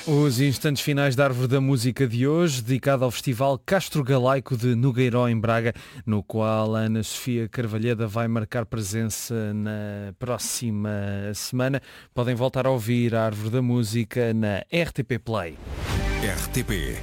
Os instantes finais da Árvore da Música de hoje, dedicado ao Festival Castro Galaico de Nogueiró, em Braga, no qual a Ana Sofia Carvalheda vai marcar presença na próxima semana. Podem voltar a ouvir a Árvore da Música na RTP Play. RTP